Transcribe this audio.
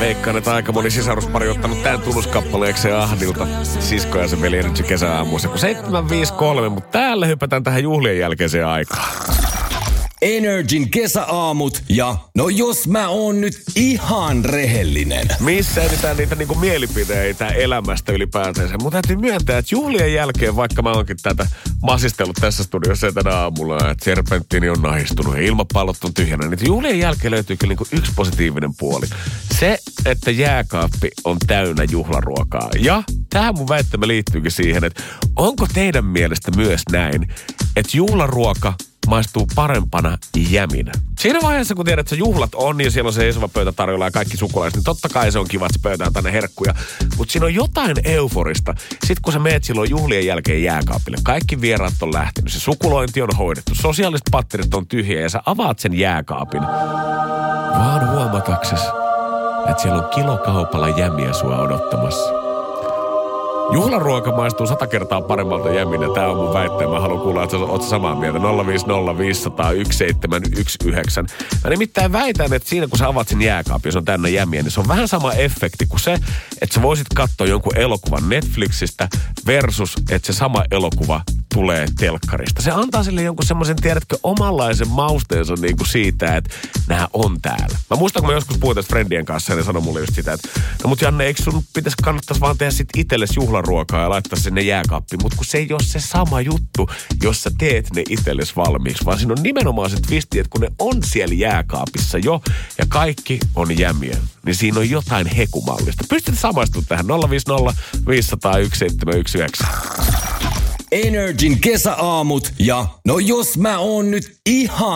Veikkaan, että aika moni sisaruspari ottanut tämän tunnuskappaleekseen Ahdilta. Sisko ja se veli Energy kesäaamuissa. Kun 7.53, mutta täällä hypätään tähän juhlien jälkeiseen aikaan. Energin kesäaamut ja no jos mä oon nyt ihan rehellinen. Missä edetään niitä niinku mielipiteitä elämästä ylipäätänsä. Mutta täytyy myöntää, että juhlien jälkeen, vaikka mä oonkin tätä masistellut tässä studiossa tänä aamulla, että serpenttini on nahistunut ja ilmapallot on tyhjänä, niin juhlien jälkeen löytyy kyllä niinku yksi positiivinen puoli. Se, että jääkaappi on täynnä juhlaruokaa. Ja tähän mun väittämä liittyykin siihen, että onko teidän mielestä myös näin, että juhlaruoka maistuu parempana jäminä. Siinä vaiheessa, kun tiedät, että juhlat on ja siellä on se iso pöytä tarjolla ja kaikki sukulaiset, niin totta kai se on kiva, että se pöytä on tänne herkkuja. Mutta siinä on jotain euforista. Sitten kun sä meet silloin juhlien jälkeen jääkaapille, kaikki vieraat on lähtenyt, se sukulointi on hoidettu, sosiaaliset patterit on tyhjiä ja sä avaat sen jääkaapin. Vaan huomataksesi, että siellä on kilokaupalla jämiä sua odottamassa. Juhlaruoka maistuu 100 kertaa paremmalta jäminä. Tää on mun väitteä. Mä haluan kuulla, että oot samaa mieltä. 050501719. Mä nimittäin väitän, että siinä kun sä avaat sen jääkaapin, jos on täynnä jämiä, niin se on vähän sama efekti kuin se, että sä voisit katsoa jonkun elokuvan Netflixistä versus, että se sama elokuva tulee telkkarista. Se antaa sille jonkun semmoisen, tiedätkö, omanlaisen mausteensa niin kuin siitä, että nämä on täällä. Mä muistan, kun mä joskus puhuin tästä friendien kanssa, ja ne sanoi mulle just sitä, että no mut Janne, eikö sun kannattaisi vaan tehdä sit itsellesi juhlaruokaa ja laittaa sinne jääkaappiin, mutta kun se ei ole se sama juttu, jos sä teet ne itsellesi valmiiksi, vaan siinä on nimenomaan se twisti, että kun ne on siellä jääkaapissa jo, ja kaikki on jämiä, niin siinä on jotain hekumallista. Pystyt samaistumaan tähän 050501719. Energin kesäaamut ja no jos mä oon nyt ihan